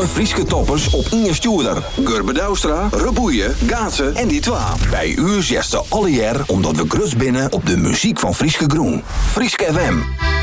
Frieske toppers op Inge Stuurder. Gurbe Douwstra, Reboeien, Gaatsen en die twa. Bij u zesde alle jaar omdat we grus binnen op de muziek van Frieske Groen. Frieske FM.